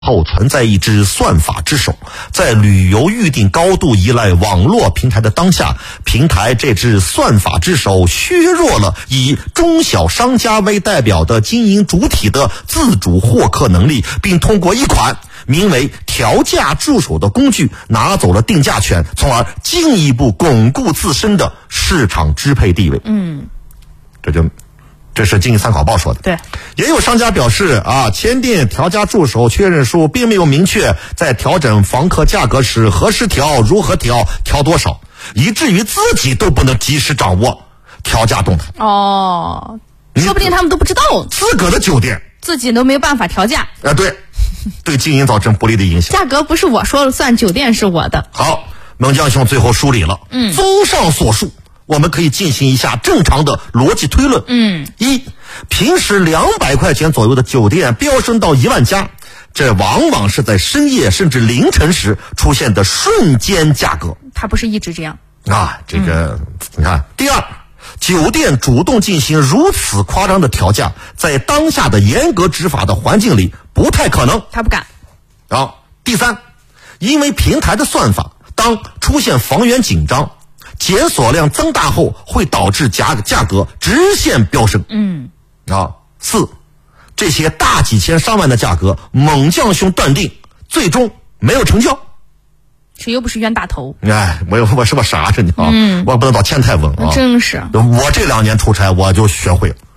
后存在一只算法之手，在旅游预订高度依赖网络平台的当下，平台这只算法之手削弱了以中小商家为代表的经营主体的自主获客能力，并通过一款名为调价助手的工具拿走了定价权，从而进一步巩固自身的市场支配地位。这是经济参考报说的。 对， 也有商家表示签订调价助手确认书并没有明确在调整房客价格时何时调、如何调、调多少，以至于自己都不能及时掌握调价动态。 说不定他们都不知道自个的酒店自己都没有办法调价。 对经营造成不利的影响。 价格不是我说了算，酒店是我的。 好，猛将兄最后梳理了。综上所述，我们可以进行一下正常的逻辑推论。一，平时200块钱左右的酒店飙升到1万加，这往往是在深夜甚至凌晨时出现的瞬间价格。 它不是一直这样你看。第二，酒店主动进行如此夸张的调价，在当下的严格执法的环境里不太可能， 他不敢。 第三，因为平台的算法，当出现房源紧张、检索量增大后，会导致价格直线飙升。四，这些大几千上万的价格，猛将兄断定最终没有成交。 谁又不是冤大头？ 我是个傻子，我不能找千太稳啊！ 真是， 我这2年出差我就学会了。